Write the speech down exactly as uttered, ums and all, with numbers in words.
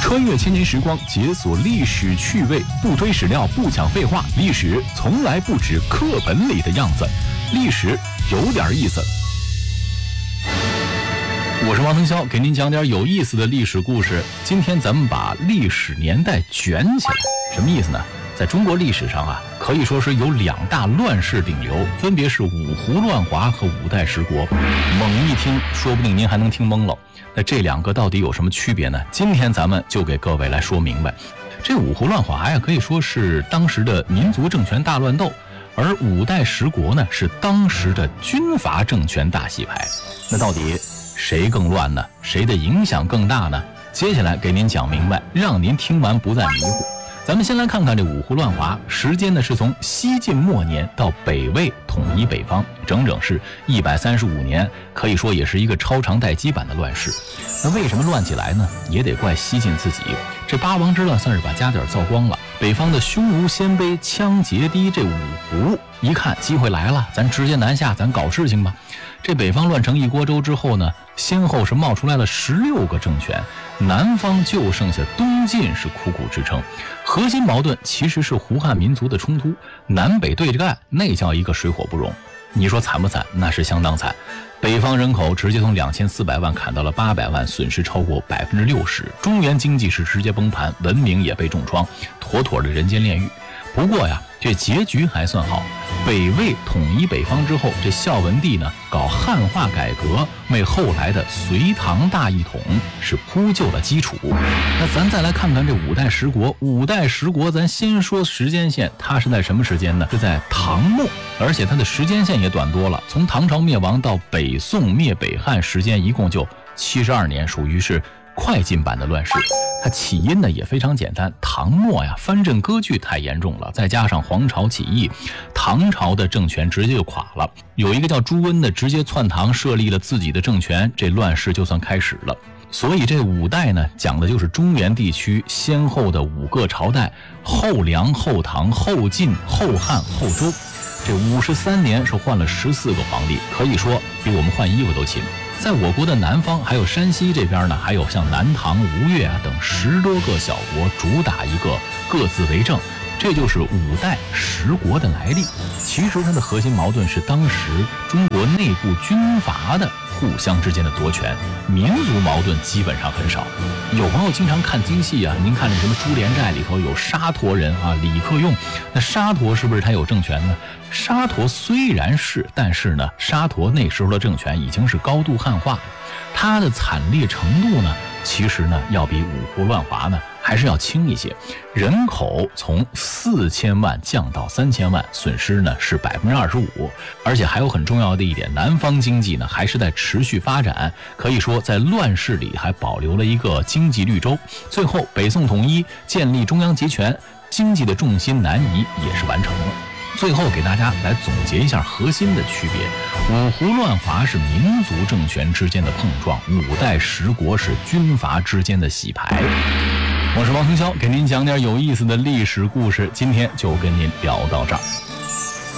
穿越千年时光，解锁历史趣味，不推史料，不讲废话，历史从来不止课本里的样子，历史有点意思。我是王腾霄，给您讲点有意思的历史故事。今天咱们把历史年代卷起来，什么意思呢？在中国历史上啊，可以说是有两大乱世顶流，分别是五胡乱华和五代十国。猛一听，说不定您还能听懵了。那这两个到底有什么区别呢？今天咱们就给各位来说明白。这五胡乱华呀，可以说是当时的民族政权大乱斗，而五代十国呢，是当时的军阀政权大洗牌。那到底谁更乱呢？谁的影响更大呢？接下来给您讲明白，让您听完不再迷糊。咱们先来看看这五胡乱华，时间呢是从西晋末年到北魏统一北方，整整是一百三十五年，可以说也是一个超长待机版的乱世。那为什么乱起来呢？也得怪西晋自己，这八王之乱算是把家底儿造光了。北方的匈奴、鲜卑、羌、羯、氐这五胡一看机会来了，咱直接南下，咱搞事情吧。这北方乱成一锅粥之后呢，先后是冒出来了十六个政权，南方就剩下东晋是苦苦支撑。核心矛盾其实是胡汉民族的冲突，南北对着干，那叫一个水火不容。你说惨不惨？那是相当惨。北方人口直接从两千四百万砍到了八百万，损失超过百分之六十，中原经济是直接崩盘，文明也被重创，妥妥的人间炼狱。不过呀，这结局还算好。北魏统一北方之后，这孝文帝呢搞汉化改革，为后来的隋唐大一统是铺就了基础。那咱再来看看这五代十国，五代十国咱先说时间线，它是在什么时间呢？是在唐末，而且它的时间线也短多了，从唐朝灭亡到北宋灭北汉时间一共就七十二年，属于是快进版的乱世。它起因呢也非常简单，唐末呀藩镇割据太严重了，再加上黄巢起义，唐朝的政权直接就垮了。有一个叫朱温的直接篡唐，设立了自己的政权，这乱世就算开始了。所以这五代呢，讲的就是中原地区先后的五个朝代：后梁、后唐、后晋、后汉、后周。这五十三年是换了十四个皇帝，可以说比我们换衣服都勤。在我国的南方还有山西这边呢，还有像南唐、吴越啊等十多个小国主打一个各自为政，这就是五代十国的来历。其实它的核心矛盾是当时中国内部军阀的互相之间的夺权，民族矛盾基本上很少。有朋友经常看京戏啊，您看这什么《珠帘寨》里头有沙陀人啊，李克用，那沙陀是不是他有政权呢？沙陀虽然是，但是呢，沙陀那时候的政权已经是高度汉化，它的惨烈程度呢，其实呢要比五胡乱华呢还是要轻一些。人口从四千万降到三千万，损失呢是百分之二十五。而且还有很重要的一点，南方经济呢还是在持续发展，可以说在乱世里还保留了一个经济绿洲。最后北宋统一，建立中央集权，经济的重心南移也是完成了。最后给大家来总结一下核心的区别：五胡乱华是民族政权之间的碰撞，五代十国是军阀之间的洗牌。我是王腾霄，给您讲点有意思的历史故事，今天就跟您聊到这儿。